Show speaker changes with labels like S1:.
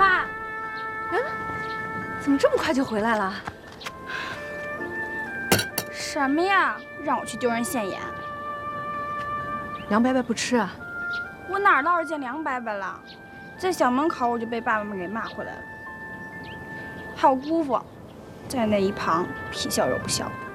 S1: 妈，
S2: 怎么这么快就回来了？
S1: 什么呀？让我去丢人现眼。
S2: 梁伯伯不吃啊？
S1: 我哪儿倒是见梁伯伯了？在小门口我就被爸爸们给骂回来了。还有姑父，在那一旁皮笑肉不笑的。